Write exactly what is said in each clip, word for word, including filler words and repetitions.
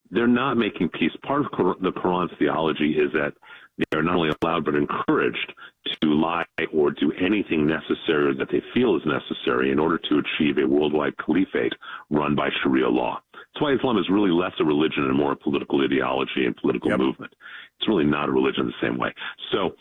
they're not making peace. Part of the Quran's theology is that they are not only allowed but encouraged to lie or do anything necessary that they feel is necessary in order to achieve a worldwide caliphate run by Sharia law. That's why Islam is really less a religion and more a political ideology and political yep. movement. It's really not a religion the same way. So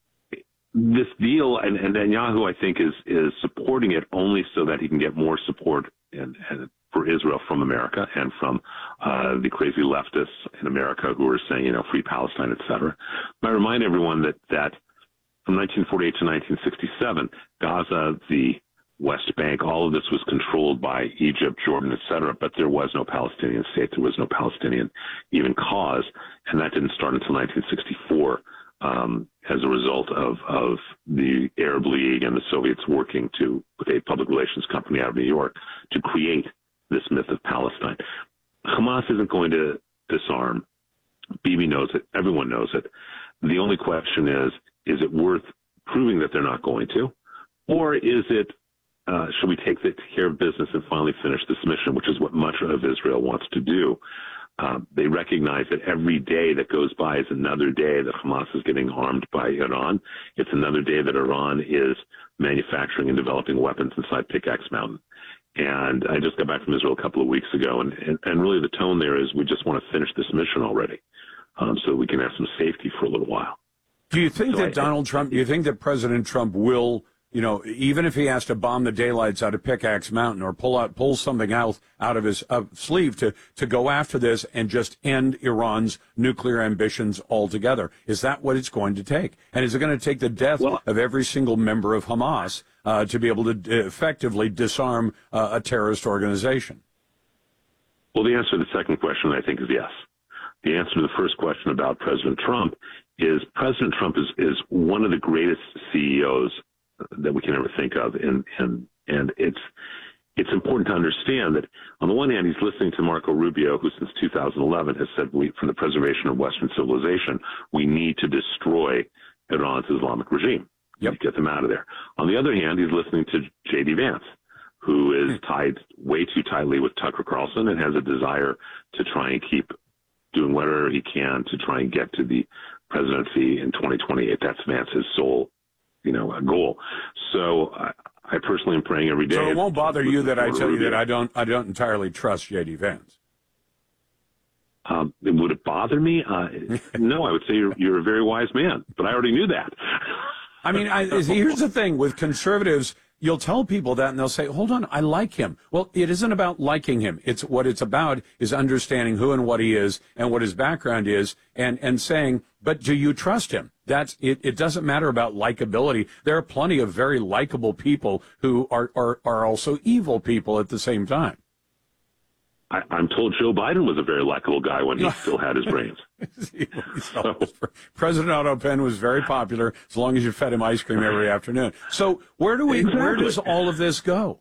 this deal, and, and Netanyahu, I think, is is supporting it only so that he can get more support and, and for Israel from America and from uh, the crazy leftists in America who are saying, you know, free Palestine, et cetera. But I remind everyone that, that from nineteen forty-eight to nineteen sixty-seven, Gaza, the West Bank, all of this was controlled by Egypt, Jordan, et cetera, but there was no Palestinian state. There was no Palestinian even cause, and that didn't start until nineteen sixty-four. Um, as a result of, of the Arab League and the Soviets working to with a public relations company out of New York to create this myth of Palestine. Hamas isn't going to disarm. Bibi knows it. Everyone knows it. The only question is, is it worth proving that they're not going to? Or is it, uh, should we take the, care of business and finally finish this mission, which is what much of Israel wants to do? Um, they recognize that every day that goes by is another day that Hamas is getting harmed by Iran. It's another day that Iran is manufacturing and developing weapons inside Pickaxe Mountain. And I just got back from Israel a couple of weeks ago, and, and, and really the tone there is we just want to finish this mission already um, so we can have some safety for a little while. Do you think so that I, Donald Trump, do you think that President Trump will, you know, even if he has to bomb the daylights out of Pickaxe Mountain or pull out, pull something else out of his uh, sleeve to, to go after this and just end Iran's nuclear ambitions altogether? Is that what it's going to take? And is it going to take the death well, of every single member of Hamas uh, to be able to effectively disarm uh, a terrorist organization? Well, the answer to the second question, I think, is yes. The answer to the first question about President Trump is President Trump is, is one of the greatest C E Os that we can ever think of. And, and, and it's, it's important to understand that on the one hand, he's listening to Marco Rubio, who since two thousand eleven has said we, for the preservation of Western civilization, we need to destroy Iran's Islamic regime. Yep. Get them out of there. On the other hand, he's listening to J D Vance, who is tied way too tightly with Tucker Carlson and has a desire to try and keep doing whatever he can to try and get to the presidency in twenty twenty-eight. That's Vance's sole you know, a goal. So I, I personally am praying every day. So it won't bother you that I tell you that I don't, I don't entirely trust J D Vance. Um, would it bother me? Uh, no, I would say you're, you're a very wise man, but I already knew that. I mean, I, here's the thing with conservatives. You'll tell people that and they'll say, hold on, I like him. Well, it isn't about liking him. It's what it's about is understanding who and what he is and what his background is and, and saying, but do you trust him? That's it. It doesn't matter about likability. There are plenty of very likable people who are, are, are also evil people at the same time. I, I'm told Joe Biden was a very likable guy when he still had his brains. So. President Otto Penn was very popular as long as you fed him ice cream every afternoon. So where do we? Exactly. Where does all of this go?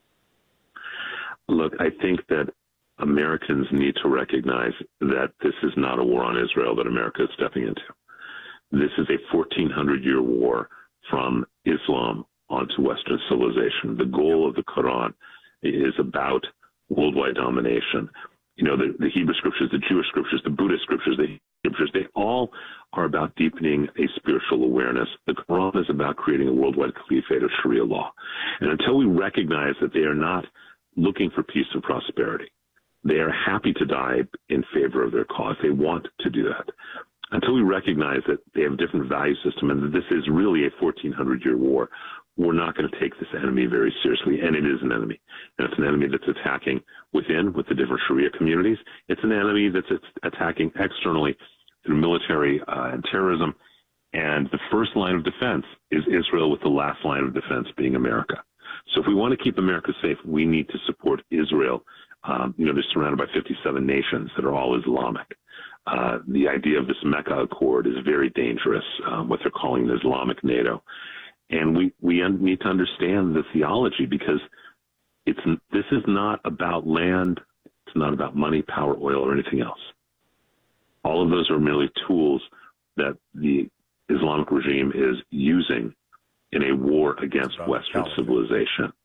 Look, I think that Americans need to recognize that this is not a war on Israel that America is stepping into. This is a fourteen hundred year war from Islam onto Western civilization. The goal of the Quran is about worldwide domination. You know, the, the Hebrew scriptures, the Jewish scriptures, the Buddhist scriptures, the scriptures, they all are about deepening a spiritual awareness. The Quran is about creating a worldwide caliphate of Sharia law. And until we recognize that they are not looking for peace and prosperity, they are happy to die in favor of their cause. They want to do that. Until we recognize that they have a different value system and that this is really a fourteen hundred year war, we're not going to take this enemy very seriously, and it is an enemy. And it's an enemy that's attacking within with the different Sharia communities. It's an enemy that's attacking externally through military uh, and terrorism. And the first line of defense is Israel, with the last line of defense being America. So if we want to keep America safe, we need to support Israel. Um, you know, they're surrounded by fifty-seven nations that are all Islamic. Uh, the idea of this Mecca Accord is very dangerous, um, what they're calling the Islamic NATO. And we, we need to understand the theology, because it's this is not about land, it's not about money, power, oil, or anything else. All of those are merely tools that the Islamic regime is using in a war against Western civilization.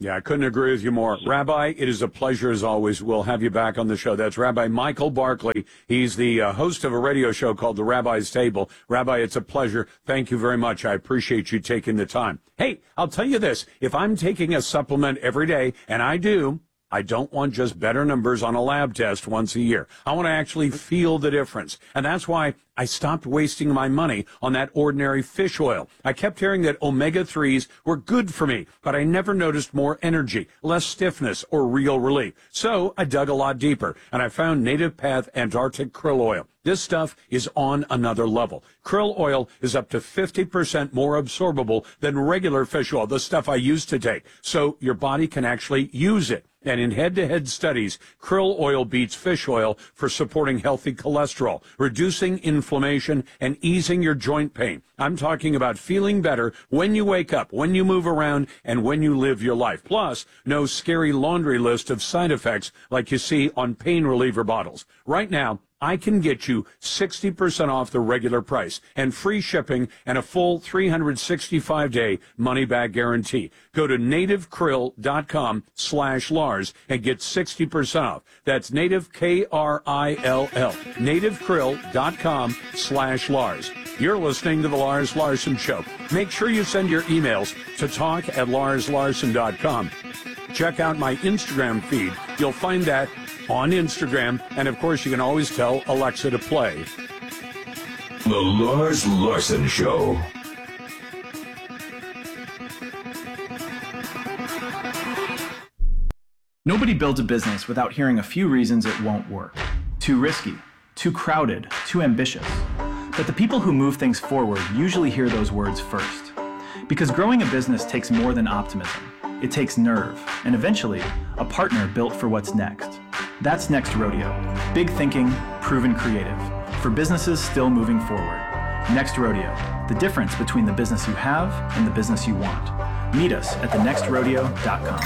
Yeah, I couldn't agree with you more. Rabbi, it is a pleasure as always. We'll have you back on the show. That's Rabbi Michael Barkley. He's the uh, host of a radio show called The Rabbi's Table. Rabbi, it's a pleasure. Thank you very much. I appreciate you taking the time. Hey, I'll tell you this. If I'm taking a supplement every day, and I do, I don't want just better numbers on a lab test once a year. I want to actually feel the difference. And that's why I stopped wasting my money on that ordinary fish oil. I kept hearing that omega threes were good for me, but I never noticed more energy, less stiffness, or real relief. So I dug a lot deeper, and I found Native Path Antarctic Krill Oil. This stuff is on another level. Krill oil is up to fifty percent more absorbable than regular fish oil, the stuff I used to take, so your body can actually use it. And in head-to-head studies, krill oil beats fish oil for supporting healthy cholesterol, reducing inflammation, and easing your joint pain. I'm talking about feeling better when you wake up, when you move around, and when you live your life. Plus, no scary laundry list of side effects like you see on pain reliever bottles. Right now, I can get you sixty percent off the regular price and free shipping and a full three hundred sixty-five day money-back guarantee. Go to nativekrill.com slash Lars and get sixty percent off. That's native, K R I L L, nativekrill.com slash Lars. You're listening to The Lars Larson Show. Make sure you send your emails to talk at lars larson dot com. Check out my Instagram feed. You'll find that on Instagram, and of course you can always tell Alexa to play The Lars Larson Show. Nobody builds a business without hearing a few reasons it won't work. Too risky, too crowded, too ambitious. But the people who move things forward usually hear those words first. Because growing a business takes more than optimism. It takes nerve, and eventually, a partner built for what's next. That's Next Rodeo. Big thinking, proven creative. For businesses still moving forward. Next Rodeo. The difference between the business you have and the business you want. Meet us at the next rodeo dot com.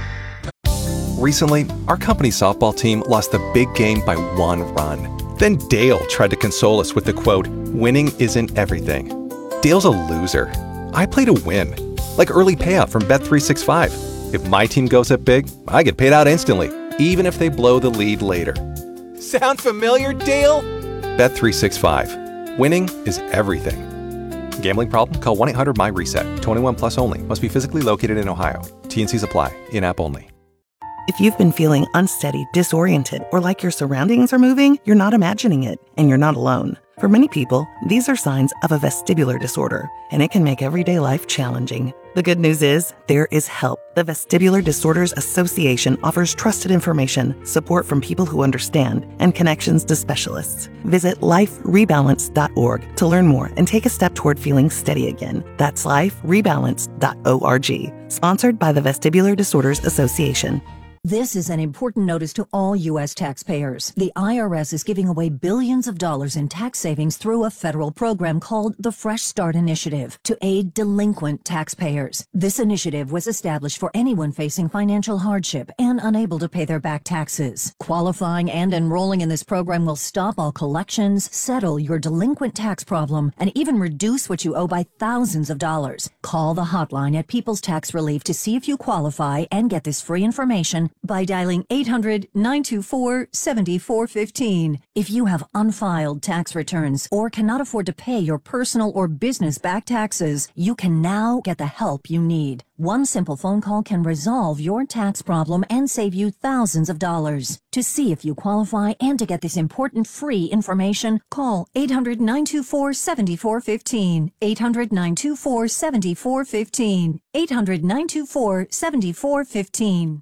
Recently, our company softball team lost the big game by one run. Then Dale tried to console us with the quote, "Winning isn't everything." Dale's a loser. I play to win. Like early payout from Bet three sixty-five. If my team goes up big, I get paid out instantly, even if they blow the lead later. Sound familiar, Dale? Bet three sixty-five. Winning is everything. Gambling problem? Call one eight hundred M Y reset. twenty-one plus only. Must be physically located in Ohio. T and Cs apply. In-app only. If you've been feeling unsteady, disoriented, or like your surroundings are moving, you're not imagining it, and you're not alone. For many people, these are signs of a vestibular disorder, and it can make everyday life challenging. The good news is, there is help. The Vestibular Disorders Association offers trusted information, support from people who understand, and connections to specialists. Visit life rebalance dot org to learn more and take a step toward feeling steady again. That's life rebalance dot org. Sponsored by the Vestibular Disorders Association. This is an important notice to all U S taxpayers. The I R S is giving away billions of dollars in tax savings through a federal program called the Fresh Start Initiative to aid delinquent taxpayers. This initiative was established for anyone facing financial hardship and unable to pay their back taxes. Qualifying and enrolling in this program will stop all collections, settle your delinquent tax problem, and even reduce what you owe by thousands of dollars. Call the hotline at People's Tax Relief to see if you qualify and get this free information by dialing eight hundred, nine two four, seven four one five. If you have unfiled tax returns or cannot afford to pay your personal or business back taxes, you can now get the help you need. One simple phone call can resolve your tax problem and save you thousands of dollars. To see if you qualify and to get this important free information, call eight hundred, nine two four, seven four one five. eight hundred, nine two four, seven four one five. eight hundred, nine two four, seven four one five.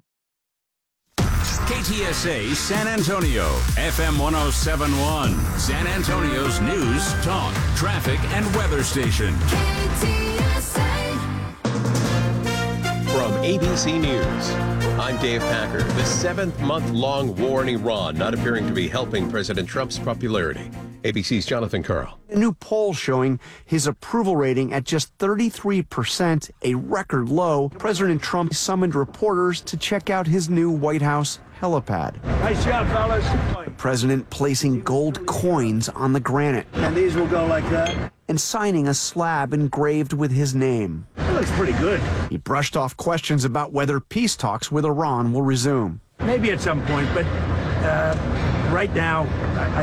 K T S A San Antonio, F M one oh seven point one, San Antonio's news, talk, traffic, and weather station. K T S A. From A B C News, I'm Dave Packer. The seventh month-long war in Iran not appearing to be helping President Trump's popularity. A B C's Jonathan Karl. A new poll showing his approval rating at just thirty-three percent, a record low. President Trump summoned reporters to check out his new White House helipad. Nice job, fellas. The president placing gold coins on the granite. And these will go like that. And signing a slab engraved with his name. Look looks pretty good. He brushed off questions about whether peace talks with Iran will resume. Maybe at some point, but uh, right now, I,